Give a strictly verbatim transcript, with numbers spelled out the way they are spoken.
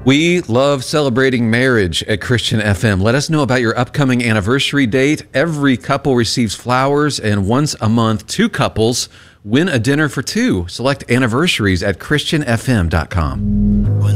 We love celebrating marriage at Christian F M. Let us know about your upcoming anniversary date. Every couple receives flowers, and once a month, two couples win a dinner for two. Select anniversaries at christian f m dot com.